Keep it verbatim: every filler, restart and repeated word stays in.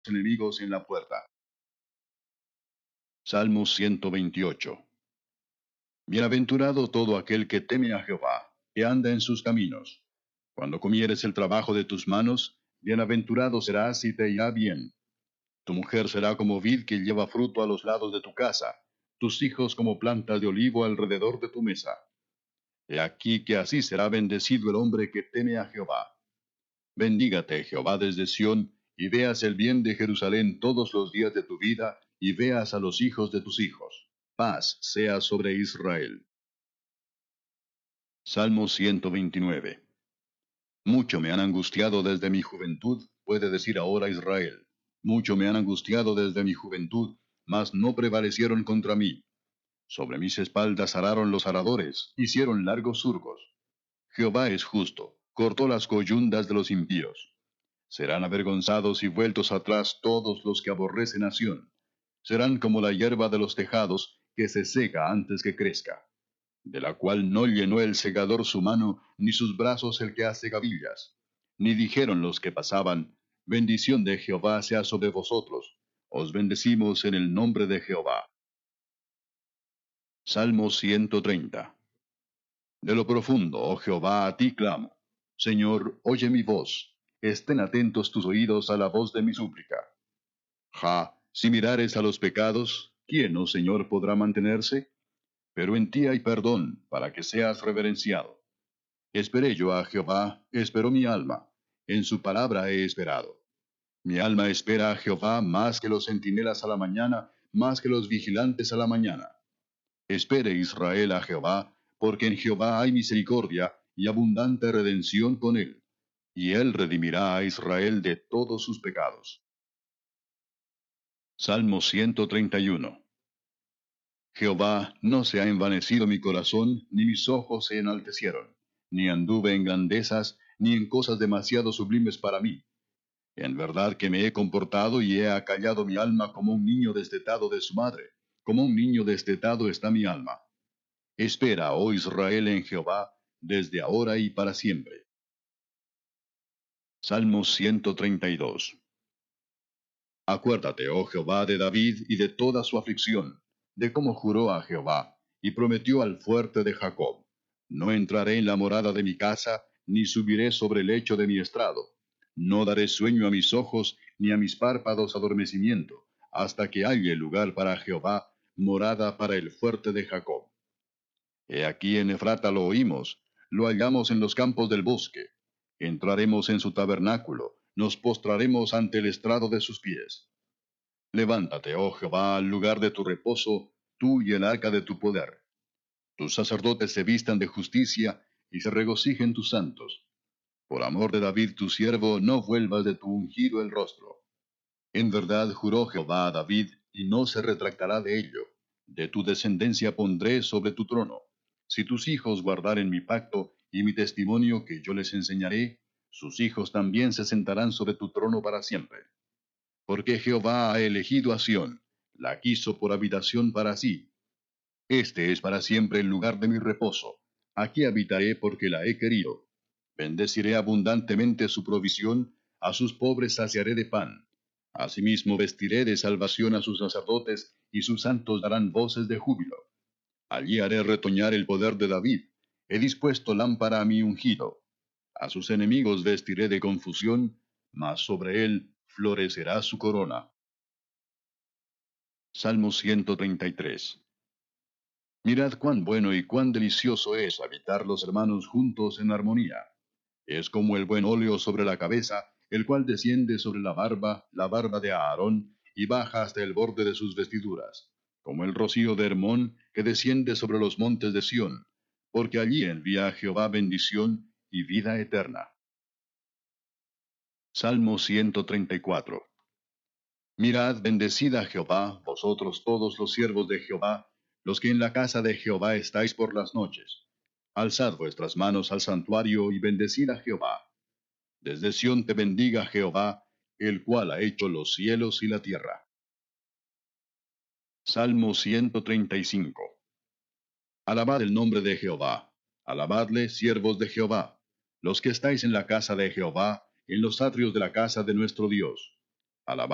enemigos en la puerta. Salmo ciento veintiocho. Bienaventurado todo aquel que teme a Jehová, que anda en sus caminos. Cuando comieres el trabajo de tus manos, bienaventurado serás y te irá bien. Tu mujer será como vid que lleva fruto a los lados de tu casa, tus hijos como plantas de olivo alrededor de tu mesa. He aquí que así será bendecido el hombre que teme a Jehová. Bendígate Jehová desde Sión, y veas el bien de Jerusalén todos los días de tu vida, y veas a los hijos de tus hijos. Paz sea sobre Israel. Salmo ciento veintinueve. Mucho me han angustiado desde mi juventud, puede decir ahora Israel. Mucho me han angustiado desde mi juventud, mas no prevalecieron contra mí. Sobre mis espaldas araron los aradores, hicieron largos surcos. Jehová es justo, cortó las coyundas de los impíos. Serán avergonzados y vueltos atrás todos los que aborrecen a Sión. Serán como la hierba de los tejados, que se seca antes que crezca, de la cual no llenó el segador su mano, ni sus brazos el que hace gavillas. Ni dijeron los que pasaban, bendición de Jehová sea sobre vosotros. Os bendecimos en el nombre de Jehová. Salmo ciento treinta. De lo profundo, oh Jehová, a ti clamo. Señor, oye mi voz. Estén atentos tus oídos a la voz de mi súplica. Ja, si mirares a los pecados, ¿quién, oh Señor, podrá mantenerse? Pero en ti hay perdón, para que seas reverenciado. Esperé yo a Jehová, esperó mi alma. En su palabra he esperado. Mi alma espera a Jehová más que los centinelas a la mañana, más que los vigilantes a la mañana. Espere Israel a Jehová, porque en Jehová hay misericordia y abundante redención con él, y él redimirá a Israel de todos sus pecados. Salmo ciento treinta y uno. Jehová, no se ha envanecido mi corazón, ni mis ojos se enaltecieron, ni anduve en grandezas, ni en cosas demasiado sublimes para mí. En verdad que me he comportado y he acallado mi alma como un niño destetado de su madre, como un niño destetado está mi alma. Espera, oh Israel, en Jehová, desde ahora y para siempre. Salmo ciento treinta y dos. Acuérdate, oh Jehová, de David y de toda su aflicción, de cómo juró a Jehová, y prometió al fuerte de Jacob: no entraré en la morada de mi casa, ni subiré sobre el lecho de mi estrado. No daré sueño a mis ojos, ni a mis párpados adormecimiento, hasta que halle lugar para Jehová, morada para el fuerte de Jacob. He aquí en Efrata lo oímos, lo hallamos en los campos del bosque. Entraremos en su tabernáculo, nos postraremos ante el estrado de sus pies. Levántate, oh Jehová, al lugar de tu reposo, tú y el arca de tu poder. Tus sacerdotes se vistan de justicia, y se regocijen tus santos. Por amor de David tu siervo, no vuelvas de tu ungido el rostro. En verdad juró Jehová a David, y no se retractará de ello. De tu descendencia pondré sobre tu trono. Si tus hijos guardaren mi pacto y mi testimonio que yo les enseñaré, sus hijos también se sentarán sobre tu trono para siempre. Porque Jehová ha elegido a Sión, la quiso por habitación para sí. Este es para siempre el lugar de mi reposo. Aquí habitaré porque la he querido. Bendeciré abundantemente su provisión, a sus pobres saciaré de pan. Asimismo vestiré de salvación a sus sacerdotes, y sus santos darán voces de júbilo. Allí haré retoñar el poder de David. He dispuesto lámpara a mi ungido. A sus enemigos vestiré de confusión, mas sobre él florecerá su corona. Salmo ciento treinta y tres. Mirad cuán bueno y cuán delicioso es habitar los hermanos juntos en armonía. Es como el buen óleo sobre la cabeza, el cual desciende sobre la barba, la barba de Aarón, y baja hasta el borde de sus vestiduras, como el rocío de Hermón, que desciende sobre los montes de Sión, porque allí envía a Jehová bendición y vida eterna. Salmo ciento treinta y cuatro. Mirad, bendecid a Jehová, vosotros todos los siervos de Jehová, los que en la casa de Jehová estáis por las noches. Alzad vuestras manos al santuario y bendecid a Jehová. Desde Sión te bendiga Jehová, el cual ha hecho los cielos y la tierra. Salmo ciento treinta y cinco. Alabad el nombre de Jehová. Alabadle, siervos de Jehová, los que estáis en la casa de Jehová, en los atrios de la casa de nuestro Dios. Alabad